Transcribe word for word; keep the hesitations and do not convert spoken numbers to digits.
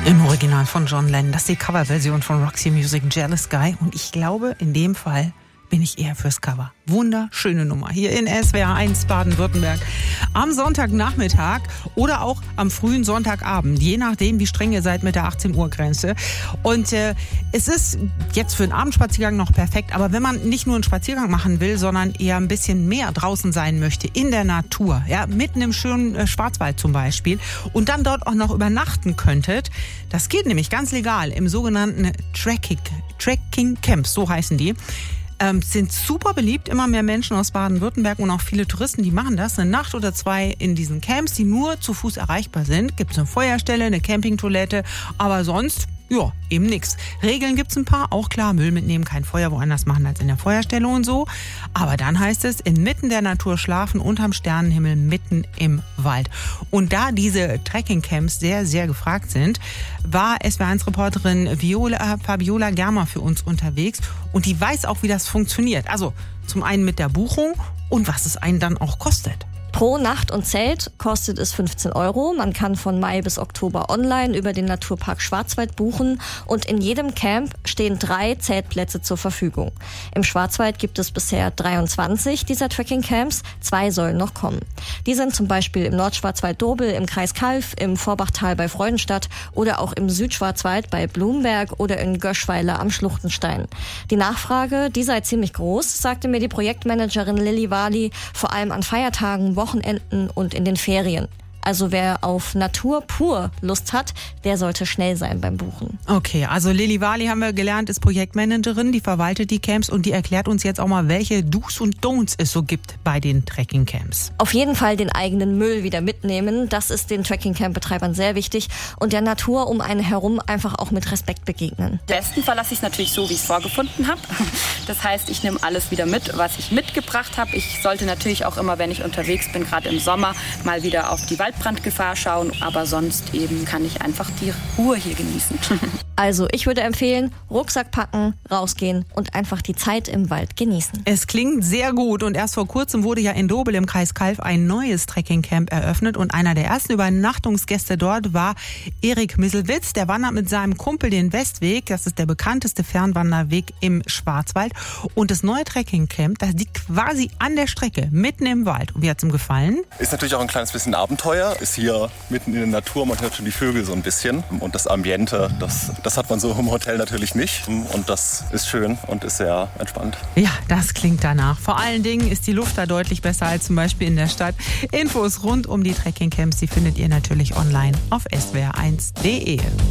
Im Original von John Lennon. Das ist die Coverversion von Roxy Music, Jealous Guy. Und ich glaube, in dem Fall bin ich eher fürs Cover. Wunderschöne Nummer hier in S W R eins Baden-Württemberg. Am Sonntagnachmittag oder auch am frühen Sonntagabend, je nachdem, wie streng ihr seid mit der achtzehn Uhr Grenze. Und äh, es ist jetzt für einen Abendspaziergang noch perfekt, aber wenn man nicht nur einen Spaziergang machen will, sondern eher ein bisschen mehr draußen sein möchte, in der Natur, ja, mitten im schönen äh, Schwarzwald zum Beispiel, und dann dort auch noch übernachten könntet, das geht nämlich ganz legal im sogenannten Trekking, Trekking Camps, so heißen die. Ähm, sind super beliebt, immer mehr Menschen aus Baden-Württemberg und auch viele Touristen, die machen das, eine Nacht oder zwei in diesen Camps, die nur zu Fuß erreichbar sind. Gibt es eine Feuerstelle, eine Campingtoilette, aber sonst, ja, eben nix. Regeln gibt's ein paar, auch klar, Müll mitnehmen, kein Feuer woanders machen als in der Feuerstelle und so. Aber dann heißt es, inmitten der Natur schlafen, unterm Sternenhimmel, mitten im Wald. Und da diese Trekkingcamps sehr, sehr gefragt sind, war S W R eins Reporterin Viola, Fabiola Germer für uns unterwegs. Und die weiß auch, wie das funktioniert. Also zum einen mit der Buchung und was es einen dann auch kostet. Pro Nacht und Zelt kostet es fünfzehn Euro. Man kann von Mai bis Oktober online über den Naturpark Schwarzwald buchen und in jedem Camp stehen drei Zeltplätze zur Verfügung. Im Schwarzwald gibt es bisher dreiundzwanzig dieser Trekking-Camps, zwei sollen noch kommen. Die sind zum Beispiel im Nordschwarzwald-Dobel, im Kreis Calw, im Vorbachtal bei Freudenstadt oder auch im Südschwarzwald bei Blumberg oder in Göschweiler am Schluchtenstein. Die Nachfrage, die sei ziemlich groß, sagte mir die Projektmanagerin Lilly Wali, vor allem an Feiertagen, Wochenenden und in den Ferien. Also wer auf Natur pur Lust hat, der sollte schnell sein beim Buchen. Okay, also Lilly Wali haben wir gelernt, ist Projektmanagerin, die verwaltet die Camps und die erklärt uns jetzt auch mal, welche Do's und Don'ts es so gibt bei den Trekking-Camps. Auf jeden Fall den eigenen Müll wieder mitnehmen, das ist den Trekking-Camp-Betreibern sehr wichtig und der Natur um einen herum einfach auch mit Respekt begegnen. Im besten verlasse ich es natürlich so, wie ich es vorgefunden habe. Das heißt, ich nehme alles wieder mit, was ich mitgebracht habe. Ich sollte natürlich auch immer, wenn ich unterwegs bin, gerade im Sommer, mal wieder auf die Waldbrandgefahr schauen, aber sonst eben kann ich einfach die Ruhe hier genießen. Also ich würde empfehlen, Rucksack packen, rausgehen und einfach die Zeit im Wald genießen. Es klingt sehr gut und erst vor kurzem wurde ja in Dobel im Kreis Calw ein neues Trekkingcamp eröffnet und einer der ersten Übernachtungsgäste dort war Erik Misselwitz. Der wandert mit seinem Kumpel den Westweg, das ist der bekannteste Fernwanderweg im Schwarzwald, und das neue Trekkingcamp, das liegt quasi an der Strecke, mitten im Wald. Und wie hat's ihm gefallen? Ist natürlich auch ein kleines bisschen Abenteuer, ist hier mitten in der Natur, man hört schon die Vögel so ein bisschen und das Ambiente, das, das hat man so im Hotel natürlich nicht und das ist schön und ist sehr entspannt. Ja, das klingt danach. Vor allen Dingen ist die Luft da deutlich besser als zum Beispiel in der Stadt. Infos rund um die Trekkingcamps, die findet ihr natürlich online auf S W R eins punkt de.